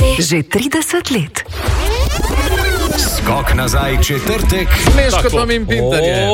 Že 30 let. Skok nazaj četrtek. Meško tam in pintarje.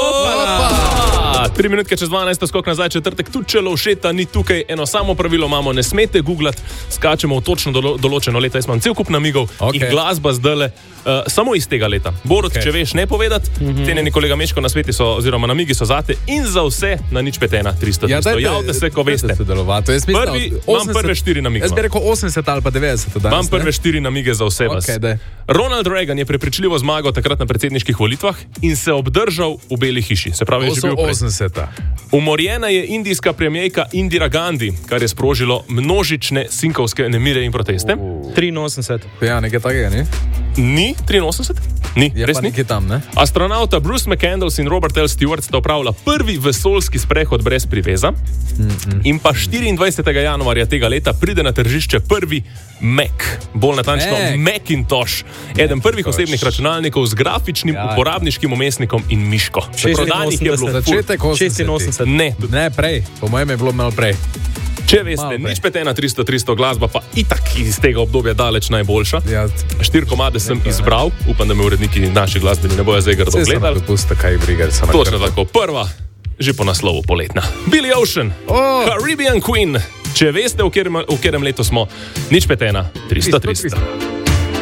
3 minutke čez 12, skok nazaj četrtek, tudi če Lovšeta ni tukaj, eno samo pravilo imamo, ne smete googlati, skačemo v točno določeno leto. Jaz imam cel kup namigov in glasba zdajle samo iz tega leta. Borut, če veš ne povedati, cenjeni kolega Meško, na sveti so, oziroma namigi so zate in za vse na 051 300. Javite se, ko veste. Imam prve 4 namige. Jaz bi rekel 80 ali pa 90. Imam prve 4 namige za vse vas. Ronald Reagan je prepričljivo zmagal takrat na predsedniških volitvah in se obdržal v Beli hiši. Se pravi, je že bil pred. Umorjena je indijska premijerka Indira Gandhi, kar je sprožilo množične sinkovske nemire in proteste. 83. Ja, nekaj takega, ni? Ni 83? Ni, je res pa ni. nekaj tam, ne? Astronauta Bruce McCandless in Robert L. Stewart sta opravila prvi vesoljski sprehod brez priveza in pa 24. januarja tega leta pride na tržišče prvi Mac, bolj natančno Macintosh, eden prvih osebnih računalnikov z grafičnim uporabniškim umestnikom in miško. Prodanih je bilo začetek 86. Ne, prej. Po mojem je bilo malo prej. Če veste, 051 300 glasba pa itak iz tega obdobja daleč najboljša. 4 komade sem izbral, upam, da me uredniki naši glasbeni ne bojo zdaj grdo gledali. Točno tako, prva, že po naslovu poletna. Billy Ocean, Caribbean Queen. Če veste, v katerem letu smo, 051 300.